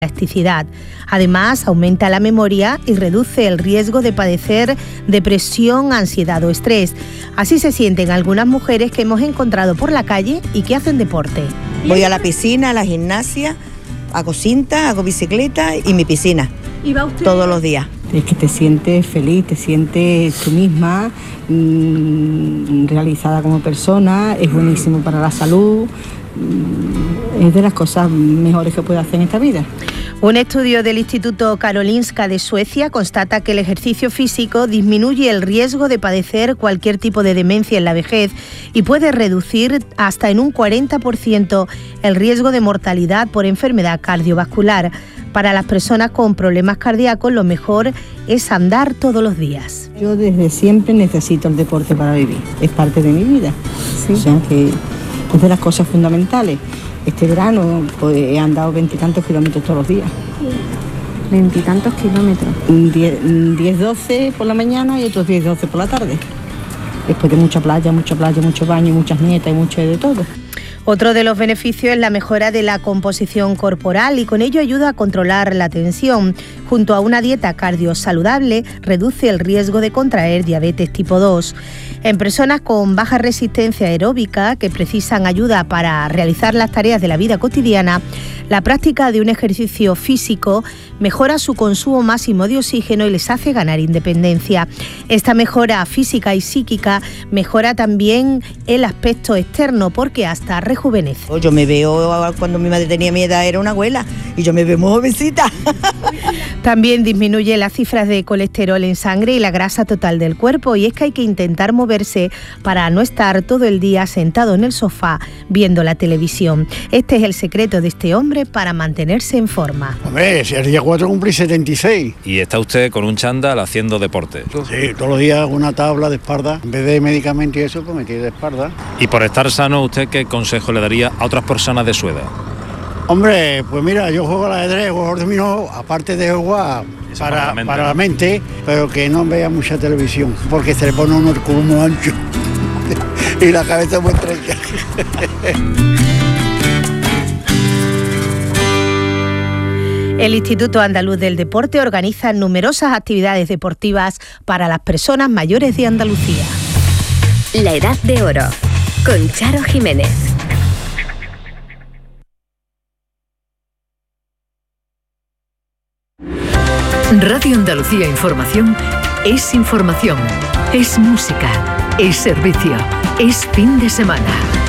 elasticidad. Además, aumenta la memoria y reduce el riesgo de padecer depresión, ansiedad o estrés. Así se sienten algunas mujeres que hemos encontrado por la calle y que hacen deporte. Voy a la piscina, a la gimnasia, hago cinta, hago bicicleta y mi piscina. ¿Y va usted? Todos los días. Es que te sientes feliz, te sientes tú misma, realizada como persona, es buenísimo para la salud, es de las cosas mejores que puede hacer en esta vida. Un estudio del Instituto Karolinska de Suecia constata que el ejercicio físico disminuye el riesgo de padecer cualquier tipo de demencia en la vejez y puede reducir hasta en un 40% el riesgo de mortalidad por enfermedad cardiovascular. Para las personas con problemas cardíacos, lo mejor es andar todos los días. Yo desde siempre necesito el deporte para vivir, es parte de mi vida, ¿sí? O sea que es de las cosas fundamentales. Este verano pues, he andado 20 y tantos kilómetros todos los días. 20 y tantos kilómetros. 10-12 por la mañana y otros 10-12 por la tarde. Después de mucha playa, mucho baño, muchas nietas y mucho de todo. Otro de los beneficios es la mejora de la composición corporal y con ello ayuda a controlar la tensión. Junto a una dieta cardiosaludable, reduce el riesgo de contraer diabetes tipo 2. En personas con baja resistencia aeróbica que precisan ayuda para realizar las tareas de la vida cotidiana, la práctica de un ejercicio físico mejora su consumo máximo de oxígeno y les hace ganar independencia. Esta mejora física y psíquica mejora también el aspecto externo porque hasta rejuvenece. Yo me veo, cuando mi madre tenía mi edad, era una abuela y yo me veo muy jovencita. También disminuye las cifras de colesterol en sangre y la grasa total del cuerpo, y es que hay que intentar moverse para no estar todo el día sentado en el sofá viendo la televisión. Este es el secreto de este hombre para mantenerse en forma. Hombre, si el día 4 cumplí 76. ¿Y está usted con un chándal haciendo deporte? Sí, todos los días hago una tabla de espalda. En vez de medicamentos y eso, pues me tiro de espalda. Y por estar sano, ¿usted qué consejo le daría a otras personas de su edad? Hombre, pues mira, yo juego al ajedrez, juego al dominó, aparte de jugar para la mente, pero que no vea mucha televisión, porque se le pone uno el culo muy ancho y la cabeza muy estrecha. El Instituto Andaluz del Deporte organiza numerosas actividades deportivas para las personas mayores de Andalucía. La Edad de Oro, con Charo Jiménez. Radio Andalucía Información es información, es música, es servicio, es fin de semana.